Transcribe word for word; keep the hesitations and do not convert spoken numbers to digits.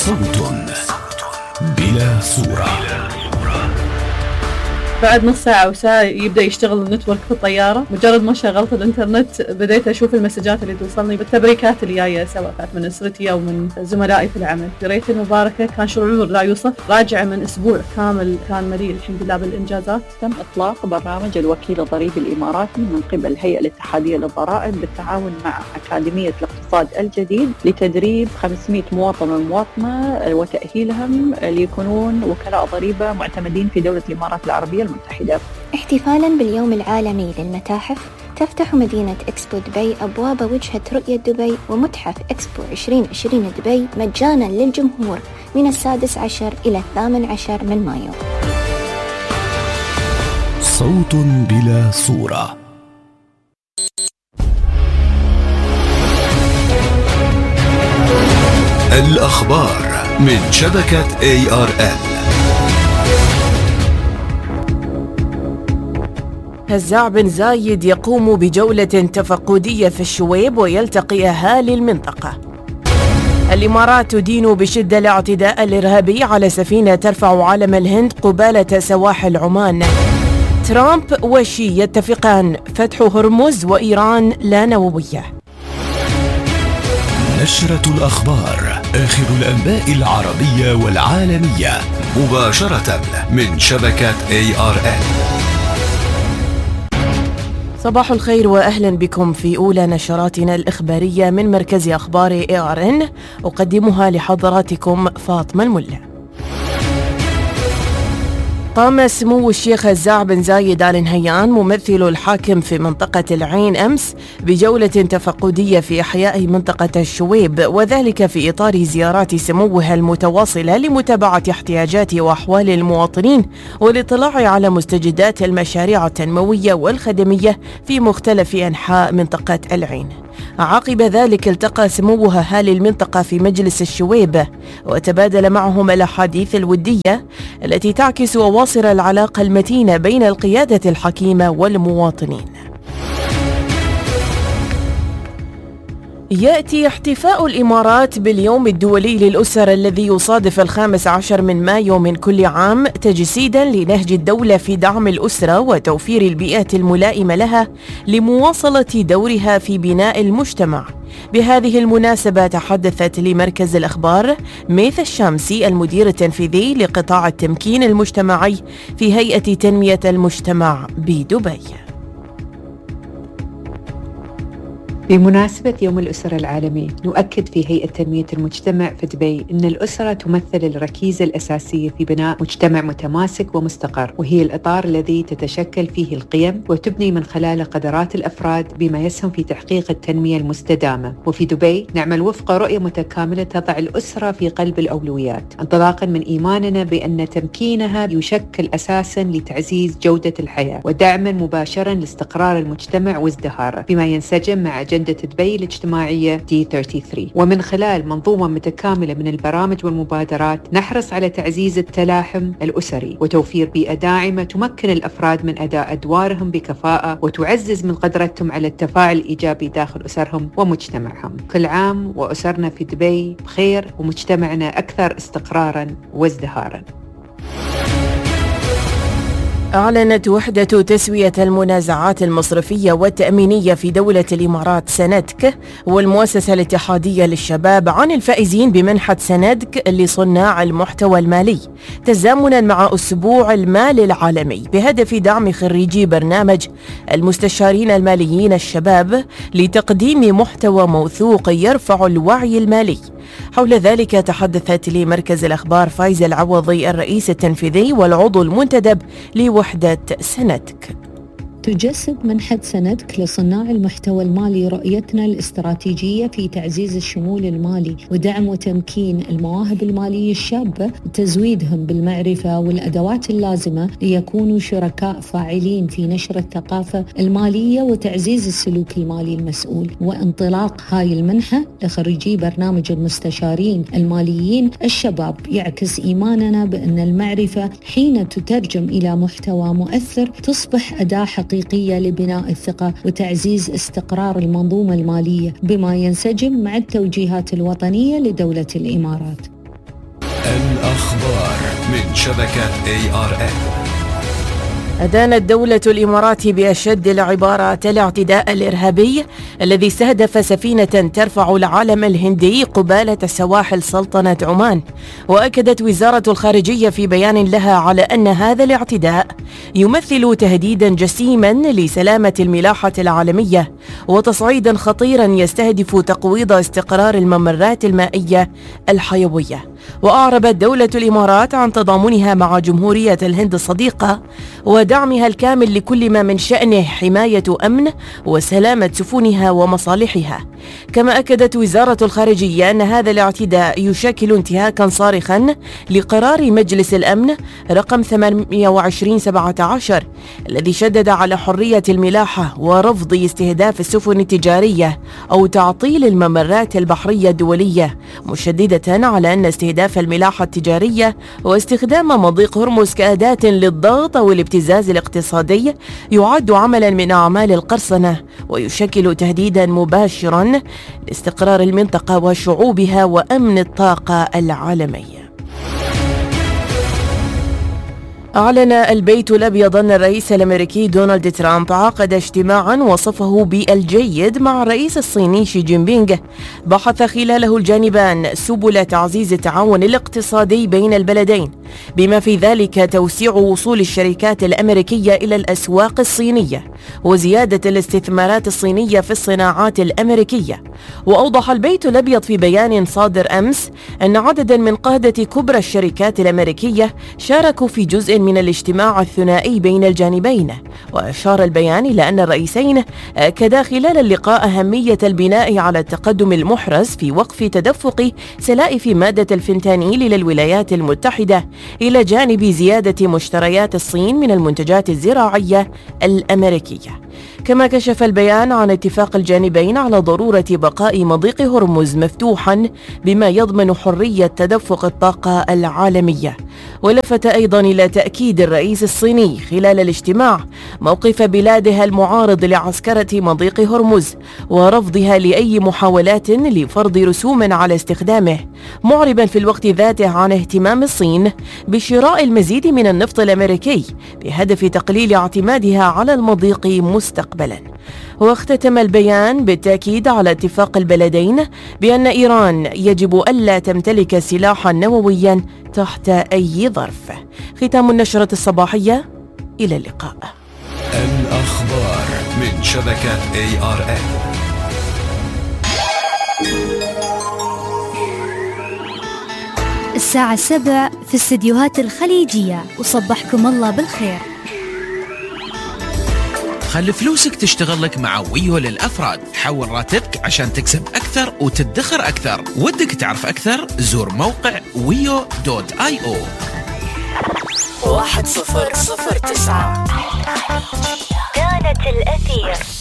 صوت بلا صورة. بعد نص ساعة وساعة يبدأ يشتغل النتورك في الطيارة. مجرد ما شغلت الإنترنت بديت أشوف المسجات اللي توصلني بالتبريكات اللي جاية، سواء كانت من أسرتي أو من زملائي في العمل. قريت المباركة، كان شعور لا يوصف. راجعة من أسبوع كامل كان مليء الحمد لله بالإنجازات. تم إطلاق برنامج الوكيل الضريبي الإماراتي من قبل الهيئة الاتحادية للضرائب بالتعاون مع أكاديمية الاقتصاد الجديد لتدريب خمسمائة مواطن ومواطنة وتأهيلهم ليكونون وكلاء ضريبة معتمدين في دولة الإمارات العربية المتحدة. احتفالاً باليوم العالمي للمتاحف، تفتح مدينة إكسبو دبي أبواب وجهة رؤية دبي ومتحف إكسبو عشرين عشرين دبي مجاناً للجمهور من السادس عشر إلى الثامن عشر من مايو. صوت بلا صورة. الأخبار من شبكة إيه آر إل. هزاع بن زايد يقوم بجولة تفقدية في الشويب ويلتقي أهالي المنطقة. الإمارات تدين بشدة الاعتداء الإرهابي على سفينة ترفع علم الهند قبالة سواحل عمان. ترامب وشي يتفقان فتح هرمز وإيران لا نووية. نشرة الأخبار، آخر الأنباء العربية والعالمية مباشرة من شبكة إيه آر إل. صباح الخير وأهلا بكم في أولى نشراتنا الإخبارية من مركز أخبار إيه آر إن، أقدمها لحضراتكم فاطمة الملا. قام سمو الشيخ هزاع بن زايد آل نهيان ممثل الحاكم في منطقة العين أمس بجولة تفقدية في إحياء منطقة الشويب، وذلك في إطار زيارات سموها المتواصلة لمتابعة احتياجات وأحوال المواطنين والاطلاع على مستجدات المشاريع التنموية والخدمية في مختلف أنحاء منطقة العين. عقب ذلك التقى سموها أهالي المنطقة في مجلس الشويب وتبادل معهم الأحاديث الودية التي تعكس أواصر العلاقة المتينة بين القيادة الحكيمة والمواطنين. يأتي احتفاء الإمارات باليوم الدولي للأسر الذي يصادف الخامس عشر من مايو من كل عام تجسيدا لنهج الدولة في دعم الأسرة وتوفير البيئة الملائمة لها لمواصلة دورها في بناء المجتمع. بهذه المناسبة تحدثت لمركز الأخبار ميث الشامسي المدير التنفيذي لقطاع التمكين المجتمعي في هيئة تنمية المجتمع بدبي. بمناسبة يوم الأسرة العالمي، نؤكد في هيئة تنمية المجتمع في دبي أن الأسرة تمثل الركيزة الأساسية في بناء مجتمع متماسك ومستقر، وهي الإطار الذي تتشكل فيه القيم وتبني من خلاله قدرات الأفراد بما يسهم في تحقيق التنمية المستدامة. وفي دبي نعمل وفق رؤية متكاملة تضع الأسرة في قلب الأولويات، انطلاقا من إيماننا بأن تمكينها يشكل أساسا لتعزيز جودة الحياة ودعما مباشرا لاستقرار المجتمع وازدهاره، بما ينسجم مع أجندة دبي الاجتماعية دي ثلاثة وثلاثين. ومن خلال منظومة متكاملة من البرامج والمبادرات نحرص على تعزيز التلاحم الأسري وتوفير بيئة داعمة تمكن الأفراد من أداء أدوارهم بكفاءة وتعزز من قدرتهم على التفاعل الإيجابي داخل أسرهم ومجتمعهم. كل عام وأسرنا في دبي بخير ومجتمعنا أكثر استقراراً وازدهاراً. أعلنت وحدة تسوية المنازعات المصرفية والتأمينية في دولة الإمارات سندك والمؤسسة الاتحادية للشباب عن الفائزين بمنحة سندك لصناع المحتوى المالي، تزامنا مع أسبوع المال العالمي بهدف دعم خريجي برنامج المستشارين الماليين الشباب لتقديم محتوى موثوق يرفع الوعي المالي. حول ذلك تحدثت لمركز الأخبار فايزة العوضي الرئيس التنفيذي والعضو المنتدب لوحدة سندك. تجسد منحة سندك لصناع المحتوى المالي رؤيتنا الاستراتيجية في تعزيز الشمول المالي ودعم وتمكين المواهب المالية الشابة وتزويدهم بالمعرفة والأدوات اللازمة ليكونوا شركاء فاعلين في نشر الثقافة المالية وتعزيز السلوك المالي المسؤول. وانطلاق هاي المنحة لخريجي برنامج المستشارين الماليين الشباب يعكس إيماننا بأن المعرفة حين تترجم إلى محتوى مؤثر تصبح أداة حقيقية لبناء الثقة وتعزيز استقرار المنظومة المالية بما ينسجم مع التوجيهات الوطنية لدولة الإمارات. الأخبار من شبكة إيه آر إن. أدانت دولة الإمارات بأشد العبارات الاعتداء الإرهابي الذي استهدف سفينة ترفع العلم الهندي قبالة سواحل سلطنة عمان. وأكدت وزارة الخارجية في بيان لها على أن هذا الاعتداء يمثل تهديدا جسيما لسلامة الملاحة العالمية وتصعيدا خطيرا يستهدف تقويض استقرار الممرات المائية الحيوية. وأعربت دولة الإمارات عن تضامنها مع جمهورية الهند الصديقة ودعمها الكامل لكل ما من شأنه حماية أمن وسلامة سفنها ومصالحها. كما أكدت وزارة الخارجية أن هذا الاعتداء يشكل انتهاكا صارخا لقرار مجلس الأمن رقم ثمانمئة وعشرين سبعة عشر الذي شدد على حرية الملاحة ورفض استهداف السفن التجارية أو تعطيل الممرات البحرية الدولية، مشددة على أن استهداف الملاحة التجارية واستخدام مضيق هرمز كأداة للضغط أو الابتزاز الاقتصادي يعد عملا من أعمال القرصنة ويشكل تهديدا مباشرا لاستقرار المنطقة وشعوبها وأمن الطاقة العالمي. أعلن البيت الأبيض أن الرئيس الأمريكي دونالد ترامب عقد اجتماعا وصفه بالجيد مع الرئيس الصيني شي جين بينغ بحث خلاله الجانبان سبل تعزيز التعاون الاقتصادي بين البلدين، بما في ذلك توسيع وصول الشركات الأمريكية إلى الأسواق الصينية وزيادة الاستثمارات الصينية في الصناعات الأمريكية. وأوضح البيت الأبيض في بيان صادر أمس أن عددا من قادة كبرى الشركات الأمريكية شاركوا في جزء من الاجتماع الثنائي بين الجانبين. وأشار البيان إلى أن الرئيسين أكدا خلال اللقاء أهمية البناء على التقدم المحرز في وقف تدفق سلائف مادة الفنتانيل إلى الولايات المتحدة إلى جانب زيادة مشتريات الصين من المنتجات الزراعية الأمريكية. كما كشف البيان عن اتفاق الجانبين على ضرورة بقاء مضيق هرمز مفتوحا بما يضمن حرية تدفق الطاقة العالمية. ولفت أيضا إلى تأكيد الرئيس الصيني خلال الاجتماع موقف بلاده المعارض لعسكرة مضيق هرمز ورفضها لأي محاولات لفرض رسوم على استخدامه، معربا في الوقت ذاته عن اهتمام الصين بشراء المزيد من النفط الأمريكي بهدف تقليل اعتمادها على المضيق مستقبلا. واختتم البيان بالتأكيد على اتفاق البلدين بأن إيران يجب ألا تمتلك سلاحا نوويا تحت أي ظرف. ختام النشرة الصباحية، إلى اللقاء. الأخبار من شبكة إيه آر إن. الساعة سبع في استديوهات الخليجية، وصبحكم الله بالخير. خلي فلوسك تشتغل لك مع ويو للأفراد. حول راتبك عشان تكسب أكثر وتدخر أكثر. ودك تعرف أكثر؟ زور موقع ويو دوت آي أو. واحد صفر صفر تسعة كانت الأثير.